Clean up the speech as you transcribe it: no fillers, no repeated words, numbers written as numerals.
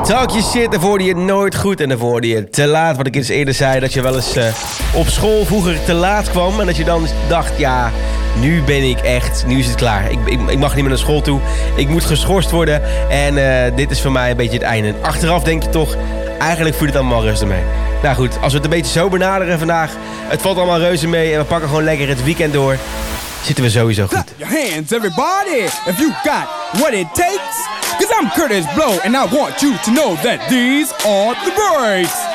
Talk je shit, dan hoorde je nooit goed en dan hoorde je te laat. Wat ik eens eerder zei, dat je wel eens op school vroeger te laat kwam. En dat je dan dacht, ja, nu ben ik echt, nu is het klaar. Ik mag niet meer naar school toe. Ik moet geschorst worden. En dit is voor mij een beetje het einde. En achteraf denk je toch, eigenlijk voelt het allemaal reuze mee. Nou goed, als we het een beetje zo benaderen vandaag. Het valt allemaal reuze mee en we pakken gewoon lekker het weekend door. Zitten we sowieso goed. Clap your hands, everybody, if you got what it takes. Cause I'm Curtis Blow, and I want you to know that these are the breaks.